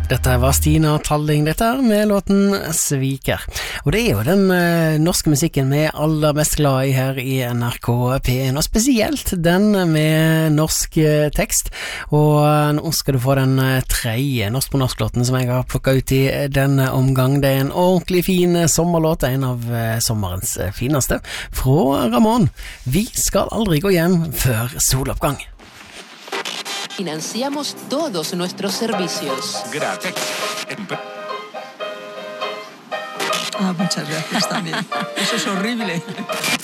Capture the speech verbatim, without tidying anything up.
Dette var Stina Talling, dette her med låten Sviker. Og det er jo den eh, norske musikken vi er aller mest glad i her i N R K P en, og spesielt den med norsk eh, tekst. Og eh, nå skal du få den eh, tredje norsk på norsk-låten som jeg har plukket ut i denne omgang. Det er en ordentlig fin eh, sommerlåt, en av eh, sommerens eh, fineste, fra Ramón. Vi skal aldri gå hjem før soloppgang. Financiamos todos nuestros servicios. Gracias. Ah, muchas gracias también. Eso es horrible.